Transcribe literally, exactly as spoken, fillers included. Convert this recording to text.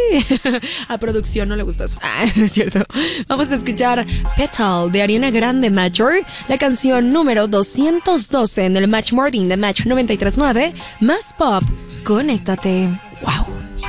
A producción no le gustó eso. Ah, es cierto. Vamos a escuchar Petal de Ariana Grande Major, la canción número doscientos doce en el Match Morning de Match noventa y tres punto nueve. Más pop, conéctate.